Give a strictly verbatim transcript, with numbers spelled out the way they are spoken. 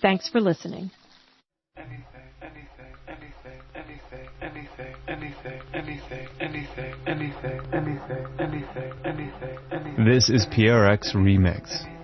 Thanks for listening. Anything, anything, anything, anything, anything, anything, anything, anything, anything, anything, anything, anything, anything. This is P R X Remix.